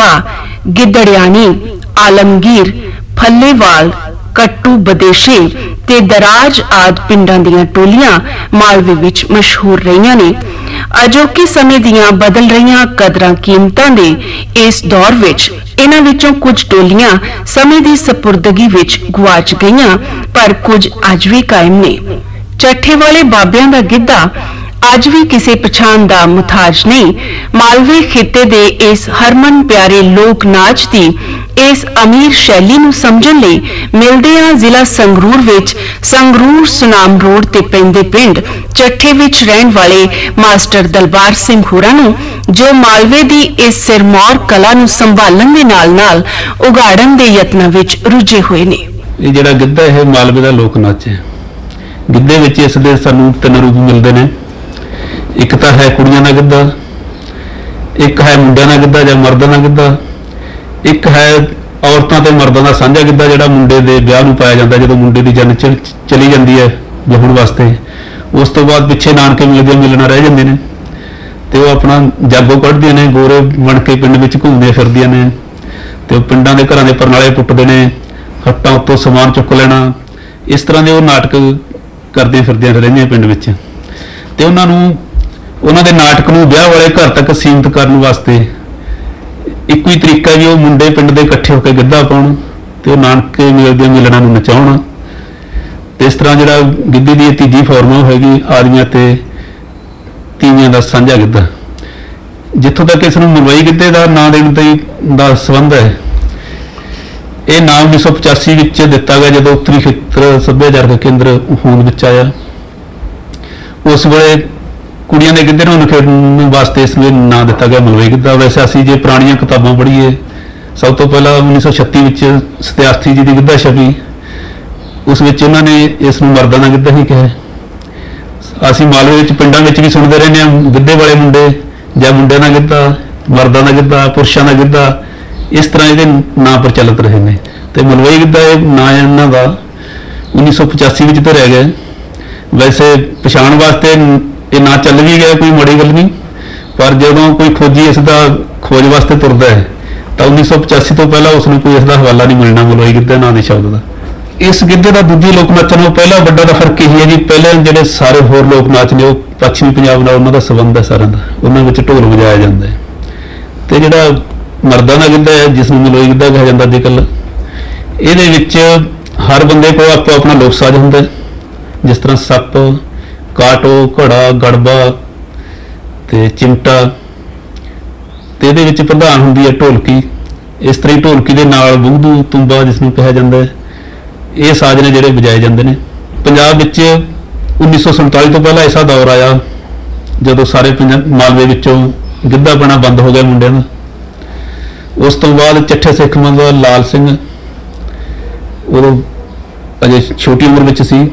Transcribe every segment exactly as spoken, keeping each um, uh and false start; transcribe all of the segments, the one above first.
हल्का, गिदड़ियानी, आलमगीर, फल्लेवाल, कट्टू बदेशे ते दराज आदि पिंडां दीयां टोलियां मालवे विच मशहूर रहियां ने। अजोके समय दीयां बदल रहियां कदरां कीमतां दे इस दौर विच इन्हां विचों कुछ टोलियां समय दी सपुर्दगी विच गुआच गईयां, पर कुछ अज भी कायम ने। चट्ठे वाले बाबियां दा गिद्धा अज भी किसी पछाण दा मुताज नहीं। मालवे खिते दे इस हरमन प्यारे लोक नाच दी इस अमीर शैली नूं समझण लई मिलदे हां जिला संगरूर विच संगरूर सुनाम रोड ते पैंदे पिंड चट्ठे विच रहण वाले मास्टर दलबार सिंह होरां नूं, जो मालवे दी इस सिरमौर कला नूं संभालण दे नाल नाल उगाड़न दे यत्नां विच रुझे होए ने। ਇਹ ਜਿਹੜਾ ਗਿੱਧਾ ਹੈ ਮਾਲਵੇ ਦਾ ਲੋਕ ਨਾਚ ਹੈ। ਗਿੱਧੇ ਵਿੱਚ ਇਸ ਦੇ ਸਾਨੂੰ ਤਿੰਨ ਰੂਪ ਮਿਲਦੇ ਨੇ। ਇੱਕ ਤਾਂ ਹੈ ਕੁੜੀਆਂ ਦਾ ਗਿੱਧਾ, ਇੱਕ ਹੈ ਮੁੰਡਿਆਂ ਦਾ ਗਿੱਧਾ ਜਾਂ ਮਰਦਾਂ ਦਾ ਗਿੱਧਾ, ਇੱਕ ਹੈ ਔਰਤਾਂ ਤੇ ਮਰਦਾਂ ਦਾ ਸਾਂਝਾ ਗਿੱਧਾ ਜਿਹੜਾ ਮੁੰਡੇ ਦੇ ਵਿਆਹ ਨੂੰ ਪਾਇਆ ਜਾਂਦਾ ਜਦੋਂ ਮੁੰਡੇ ਦੀ ਜਨ ਚਲੀ ਜਾਂਦੀ ਹੈ ਵਿਆਹਣ ਵਾਸਤੇ। ਉਸ ਤੋਂ ਬਾਅਦ ਪਿੱਛੇ ਨਾਨਕੇ ਮਿਲਦੇ ਮਿਲਣਾ ਰਹਿ ਜਾਂਦੇ ਨੇ ਤੇ ਉਹ ਆਪਣਾ ਜਾਗੋ ਕੱਢਦੀਆਂ ਨੇ, ਗੋਰੇ ਬਣ ਕੇ ਪਿੰਡ ਵਿੱਚ ਘੁੰਮਦੀਆਂ ਫਿਰਦੀਆਂ ਨੇ ਤੇ ਉਹ ਪਿੰਡਾਂ ਦੇ ਘਰਾਂ ਦੇ ਪਰਨਾਲੇ ਪੁੱਟਦੇ ਨੇ, ਹੱਟਾਂ ਉੱਤੋਂ ਸਮਾਨ ਚੁੱਕ ਲੈਣਾ। ਇਸ ਤਰ੍ਹਾਂ ਦੇ ਉਹ ਨਾਟਕ ਕਰਦੀਆਂ ਫਿਰਦੀਆਂ ਰਹਿੰਦੀਆਂ ਪਿੰਡ ਵਿੱਚ ਤੇ ਉਹਨਾਂ ਨੂੰ ਉਹਨਾਂ ਦੇ ਨਾਟਕ ਨੂੰ ਵਿਆਹ ਵਾਲੇ ਘਰ ਤੱਕ ਸੀਮਿਤ ਕਰਨ ਵਾਸਤੇ ਇੱਕੋ ਹੀ ਤਰੀਕਾ ਵੀ ਉਹ ਮੁੰਡੇ ਪਿੰਡ ਦੇ ਇਕੱਠੇ ਹੋ ਕੇ ਗਿੱਧਾ ਪਾਉਣ ਤੇ ਉਹ ਨਾਨਕੇ ਮਿਲਦੇ ਮਿਲਣਾ ਨੂੰ ਨਚਾਉਣ। ਤੇ ਇਸ ਤਰ੍ਹਾਂ ਜਿਹੜਾ ਗਿੱਧੇ ਦੀ ਤੀਜੀ ਫਾਰਮ ਉਹ ਹੈਗੀ ਆਦਮੀਆਂ ਤੇ ਤੀਵੀਆਂ ਦਾ ਸਾਂਝਾ ਗਿੱਧਾ। ਜਿੱਥੋਂ ਤੱਕ ਇਸ ਨੂੰ ਮਲਵਈ ਗਿੱਧੇ ਦਾ ਨਾਂ ਦੇਣ ਤੇ ਦਾ ਸੰਬੰਧ ਹੈ, ਇਹ ਨਾਮ उन्नीस सौ पचासी ਵਿੱਚ ਦਿੱਤਾ ਗਿਆ ਜਦੋਂ ਉੱਤਰੀ ਖੇਤਰ ਸੱਭਿਆਚਾਰਕ ਕੇਂਦਰ ਹੋਂਦ ਵਿੱਚ ਆਇਆ। ਉਸ ਵੇਲੇ ਕੁੜੀਆਂ ਦੇ ਗਿੱਧੇ ਨੂੰ ਨਿਖੇੜਨ ਵਾਸਤੇ ਇਸ ਨੂੰ ਨਾਂ ਦਿੱਤਾ ਗਿਆ ਮਲਵਈ ਗਿੱਧਾ। ਵੈਸੇ ਅਸੀਂ ਜੇ ਪੁਰਾਣੀਆਂ ਕਿਤਾਬਾਂ ਪੜ੍ਹੀਏ, ਸਭ ਤੋਂ ਪਹਿਲਾਂ उन्नीस सौ छत्तीस ਵਿੱਚ ਸਤਿਆਰਥੀ ਜੀ ਦੀ ਗਿੱਧਾ ਛਪੀ, ਉਸ ਵਿੱਚ ਉਹਨਾਂ ਨੇ ਇਸ ਨੂੰ ਮਰਦਾਂ ਦਾ ਗਿੱਧਾ ਹੀ ਕਿਹਾ। ਅਸੀਂ ਮਾਲਵੇ ਵਿੱਚ ਪਿੰਡਾਂ ਵਿੱਚ ਵੀ ਸੁਣਦੇ ਰਹਿੰਦੇ ਹਾਂ ਗਿੱਧੇ ਵਾਲੇ ਮੁੰਡੇ ਜਾਂ ਮੁੰਡਿਆਂ ਦਾ ਗਿੱਧਾ, ਮਰਦਾਂ ਦਾ ਗਿੱਧਾ, ਪੁਰਸ਼ਾਂ ਦਾ ਗਿੱਧਾ, ਇਸ ਤਰ੍ਹਾਂ ਇਹਦੇ ਨਾਂ ਪ੍ਰਚਲਿਤ ਰਹੇ ਨੇ। ਤੇ ਮਲਵਈ ਗਿੱਧਾ ਇਹ ਨਾਂ ਇਹਨਾਂ ਦਾ उन्नीस सौ पचासी ਵਿੱਚ ਤਾਂ ਰਹਿ ਗਿਆ। ਵੈਸੇ ਪਛਾਣ ਵਾਸਤੇ ਇਹ ਨਾਂ ਚੱਲ ਵੀ ਗਿਆ, ਕੋਈ ਮਾੜੀ ਗੱਲ ਨਹੀਂ, ਪਰ ਜਦੋਂ ਕੋਈ ਖੋਜੀ ਇਸ ਦਾ ਖੋਜ ਵਾਸਤੇ ਤੁਰਦਾ ਹੈ ਤਾਂ उन्नीस सौ पचासी ਤੋਂ ਪਹਿਲਾਂ ਉਸ ਨੂੰ ਕੋਈ ਇਸ ਦਾ ਹਵਾਲਾ ਨਹੀਂ ਮਿਲਣਾ ਮਲਵਈ ਗਿੱਧੇ ਨਾਂ ਦੇ ਸ਼ਬਦ ਦਾ। ਇਸ ਗਿੱਧੇ ਦਾ ਦੂਜੀ ਲੋਕ ਨਾਚਾਂ ਨਾਲੋਂ ਪਹਿਲਾ ਵੱਡਾ ਦਾ ਫਰਕ ਇਹ ਹੈ ਜੀ, ਪਹਿਲੇ ਜਿਹੜੇ ਸਾਰੇ ਹੋਰ ਲੋਕ ਨਾਚ ਨੇ ਉਹ ਪੱਛਮੀ ਪੰਜਾਬ ਨਾਲ ਉਹਨਾਂ ਦਾ ਸੰਬੰਧ ਹੈ ਸਾਰਿਆਂ ਦਾ, ਉਹਨਾਂ ਵਿੱਚ ਢੋਲ ਵਜਾਇਆ ਜਾਂਦਾ ਹੈ। ਤੇ ਜਿਹੜਾ ਮਰਦਾਂ ਦਾ ਗਿੱਧਾ ਹੈ ਜਿਸ ਨੂੰ ਮਲਵਈ ਗਿੱਧਾ ਕਿਹਾ ਜਾਂਦਾ ਅੱਜ ਕੱਲ੍ਹ, ਇਹਦੇ ਵਿੱਚ ਹਰ ਬੰਦੇ ਕੋਲ ਆਪੋ ਆਪਣਾ ਲੋਕ ਸਾਜ਼ ਹੁੰਦਾ, ਜਿਸ ਤਰ੍ਹਾਂ ਸੱਪ, ਕਾਟੋ, ਘੜਾ, ਗੜਬਾ ਤੇ ਚਿਮਟਾ, ਤੇ ਇਹਦੇ ਵਿੱਚ ਪ੍ਰਧਾਨ ਹੁੰਦੀ ਹੈ ਢੋਲਕੀ। ਇਸ ਤਰ੍ਹਾਂ ਢੋਲਕੀ ਦੇ ਨਾਲ ਬੁਗਦੂ, ਤੁੰਬਾ ਜਿਸ ਨੂੰ ਕਿਹਾ ਜਾਂਦਾ ਹੈ, ਇਹ ਸਾਜ਼ ਨੇ ਜਿਹੜੇ ਵਜਾਏ ਜਾਂਦੇ ਨੇ। ਪੰਜਾਬ ਵਿੱਚ उन्नीस सौ सैंतालीस ਤੋਂ ਪਹਿਲਾਂ ਐਸਾ ਦੌਰ ਆਇਆ ਜਦੋਂ ਸਾਰੇ ਪੰਜਾਬ ਮਾਲਵੇ ਵਿੱਚੋਂ ਗਿੱਧਾ ਪਾਉਣਾ ਬੰਦ ਹੋ ਗਿਆ ਮੁੰਡਿਆਂ ਦਾ। ਉਸ ਤੋਂ ਬਾਅਦ ਚੱਠੇ ਸਿੱਖ ਮੰਦਾ ਲਾਲ ਸਿੰਘ, ਉਹ ਅਜੇ ਛੋਟੀ ਉਮਰ ਵਿੱਚ ਸੀ,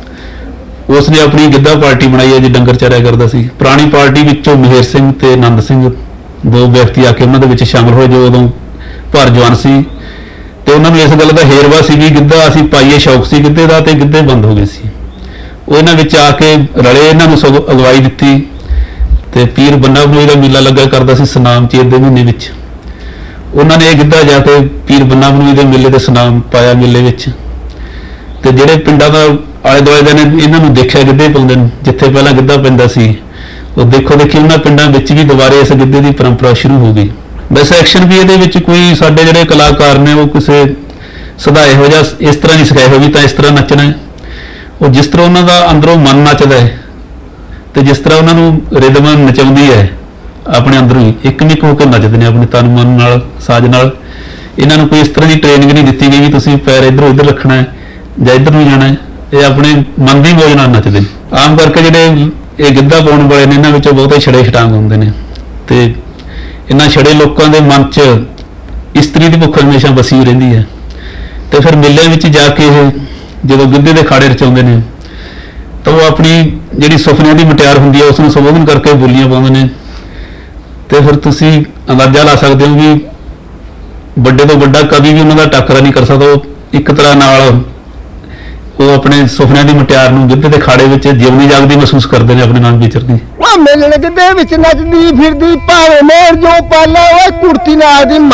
ਉਸ ਨੇ ਆਪਣੀ ਗਿੱਧਾ ਪਾਰਟੀ ਬਣਾਈ ਹੈ ਜੀ, ਡੰਗਰ ਚਾਰਿਆ ਕਰਦਾ ਸੀ। ਪੁਰਾਣੀ ਪਾਰਟੀ ਵਿੱਚੋਂ ਮਹੇਰ ਸਿੰਘ ਤੇ ਆਨੰਦ ਸਿੰਘ ਦੋ ਵਿਅਕਤੀ ਆ ਕੇ ਉਹਨਾਂ ਦੇ ਵਿੱਚ ਸ਼ਾਮਲ ਹੋਏ ਜੋ ਉਦੋਂ ਭਰ ਜਵਾਨ ਸੀ ਤੇ ਉਹਨਾਂ ਨੂੰ ਇਸ ਗੱਲ ਦਾ ਹੇਰਵਾ ਸੀ ਵੀ ਗਿੱਧਾ ਅਸੀਂ ਪਾਈਏ, ਸ਼ੌਕ ਸੀ ਗਿੱਧੇ ਦਾ, ਤੇ ਗਿੱਧੇ ਬੰਦ ਹੋ ਗਏ ਸੀ। ਉਹ ਇਹਨਾਂ ਵਿੱਚ ਆ ਕੇ ਰਲੇ, ਇਹਨਾਂ ਨੂੰ ਸਗੋਂ ਅਗਵਾਈ ਦਿੱਤੀ ਤੇ ਪੀਰ ਬੰਨਾ ਬਲੋਈ ਦਾ ਮੇਲਾ ਲੱਗਾ ਕਰਦਾ ਸੀ ਸੁਨਾਮ ਚੇਤ ਦੇ ਮਹੀਨੇ ਵਿੱਚ। ਉਹਨਾਂ ਨੇ ਇਹ ਗਿੱਧਾ ਜਾ ਕੇ ਪੀਰ ਬੰਨਾ ਬਲੋਈ ਦੇ ਮੇਲੇ ਤੇ ਸੁਨਾਮ ਪਾਇਆ ਮੇਲੇ ਵਿੱਚ। ਤੇ ਜਿਹੜੇ ਪਿੰਡਾਂ ਦਾ ਆਲੇ ਦੁਆਲੇ ਦੇ ਨੇ ਇਹਨਾਂ ਨੂੰ ਦੇਖਿਆ ਗਿੱਧੇ ਪਾਉਂਦੇ ਨੇ, ਜਿੱਥੇ ਪਹਿਲਾਂ ਗਿੱਧਾ ਪੈਂਦਾ ਸੀ ਉਹ ਦੇਖੋ ਦੇਖੀ ਉਹਨਾਂ ਪਿੰਡਾਂ ਵਿੱਚ ਵੀ ਦੁਬਾਰੇ ਇਸ ਗਿੱਧੇ ਦੀ ਪਰੰਪਰਾ ਸ਼ੁਰੂ ਹੋ ਗਈ। ਵੈਸੇ ਐਕਸ਼ਨ ਵੀ ਇਹਦੇ ਵਿੱਚ ਕੋਈ ਸਾਡੇ ਜਿਹੜੇ ਕਲਾਕਾਰ ਨੇ ਉਹ ਕਿਸੇ ਸਦਾ ਇਹੋ ਜਿਹਾ ਇਸ ਤਰ੍ਹਾਂ ਨਹੀਂ ਸਿਖਾਏ ਹੋਏ ਵੀ ਤਾਂ ਇਸ ਤਰ੍ਹਾਂ ਨੱਚਣਾ ਹੈ। ਉਹ ਜਿਸ ਤਰ੍ਹਾਂ ਉਹਨਾਂ ਦਾ ਅੰਦਰੋਂ ਮਨ ਨੱਚਦਾ ਹੈ ਤੇ ਜਿਸ ਤਰ੍ਹਾਂ ਉਹਨਾਂ ਨੂੰ ਰਿਦਮ ਨਚਾਉਂਦੀ ਹੈ ਆਪਣੇ ਅੰਦਰੋਂ ਹੀ ਇੱਕ ਮਿਕ ਹੋ ਕੇ ਨੱਚਦੇ ਨੇ ਆਪਣੇ ਤਨ ਮਨ ਨਾਲ, ਸਾਜ਼ ਨਾਲ। ਇਹਨਾਂ ਨੂੰ ਕੋਈ ਇਸ ਤਰ੍ਹਾਂ ਦੀ ਟ੍ਰੇਨਿੰਗ ਨਹੀਂ ਦਿੱਤੀ ਗਈ ਵੀ ਤੁਸੀਂ ਪੈਰ ਇੱਧਰੋਂ ਇੱਧਰ ਰੱਖਣਾ ਹੈ ਜਾਂ ਇੱਧਰ ਨੂੰ ਜਾਣਾ ਹੈ। ਇਹ ਆਪਣੇ ਮਨ ਦੀ ਮੌਜ ਨਾਲ ਨੱਚਦੇ ਨੇ। ਆਮ ਕਰਕੇ ਜਿਹੜੇ ਇਹ ਗਿੱਧਾ ਪਾਉਣ ਵਾਲੇ ਨੇ ਇਹਨਾਂ ਵਿੱਚੋਂ ਬਹੁਤੇ ਛੜੇ ਛਟਾਂਗ ਹੁੰਦੇ ਨੇ ਤੇ ਇਹਨਾਂ ਛੜੇ ਲੋਕਾਂ ਦੇ ਮਨ 'ਚ ਇਸਤਰੀ ਦੀ ਭੁੱਖ ਹਮੇਸ਼ਾ ਵਸੀ ਰਹਿੰਦੀ ਹੈ। ਤੇ ਫਿਰ ਮੇਲਿਆਂ ਵਿੱਚ ਜਾ ਕੇ ਇਹ ਜਦੋਂ ਗਿੱਧੇ ਦੇ ਖਾੜੇ ਰਚਾਉਂਦੇ ਨੇ ਤਾਂ ਉਹ ਆਪਣੀ ਜਿਹੜੀ ਸੁਪਨਿਆਂ ਦੀ ਮੁਟਿਆਰ ਹੁੰਦੀ ਹੈ ਉਸ ਨੂੰ ਸੰਬੋਧਨ ਕਰਕੇ ਬੋਲੀਆਂ ਪਾਉਂਦੇ ਨੇ। ਤੇ ਫਿਰ ਤੁਸੀਂ ਅੰਦਾਜ਼ਾ ਲਾ ਸਕਦੇ ਹੋ ਵੀ ਵੱਡੇ ਤੋਂ ਵੱਡਾ ਕਵੀ ਵੀ ਉਹਨਾਂ ਦਾ ਟੱਕਰਾ ਨਹੀਂ ਕਰ ਸਕਦਾ। ਉਹ ਇੱਕ ਤਰ੍ਹਾਂ ਨਾਲ ਉਹ ਆਪਣੇ ਸੁਪਨਿਆਂ ਦੀ ਮੁਟਿਆਰ ਨੂੰ ਗਿੱਧੇ ਦੇ ਖਾੜੇ ਵਿੱਚ ਜਿਉਣੀ ਜਾਗਦੀ ਮਹਿਸੂਸ ਕਰਦੇ ਨੇ, ਆਪਣੇ ਨਾਲ ਵਿਚਰਦੀ। ਉਹ ਮੇਲਣ ਗਿੱਧੇ ਵਿੱਚ ਨੱਚਦੀ ਫਿਰਦੀ ਭਾਵੇਂ ਮੇਰ ਜੋ ਪਾਲਾ ਓਏ ਕੁੜਤੀ ਨਾਲ ਦੀ